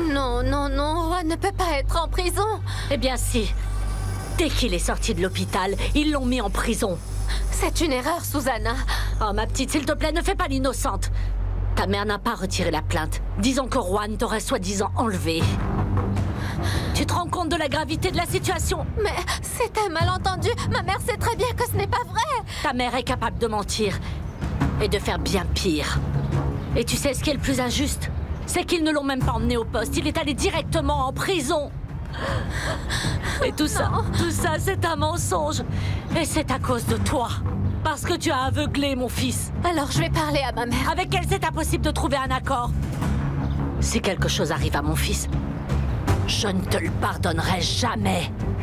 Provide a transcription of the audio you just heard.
Non, non, non, Juan ne peut pas être en prison. Eh bien si. Dès qu'il est sorti de l'hôpital, ils l'ont mis en prison. C'est une erreur, Susanna. Oh, ma petite, s'il te plaît, ne fais pas l'innocente. Ta mère n'a pas retiré la plainte. Disons que Juan t'aurait soi-disant enlevé. Tu te rends compte de la gravité de la situation? Mais c'est un malentendu. Ma mère sait très bien que ce n'est pas vrai. Ta mère est capable de mentir et de faire bien pire. Et tu sais ce qui est le plus injuste? C'est qu'ils ne l'ont même pas emmené au poste. Il est allé directement en prison. Et tout ça, c'est un mensonge. Et c'est à cause de toi. Parce que tu as aveuglé mon fils. Alors je vais parler à ma mère. Avec elle, c'est impossible de trouver un accord. Si quelque chose arrive à mon fils, je ne te le pardonnerai jamais.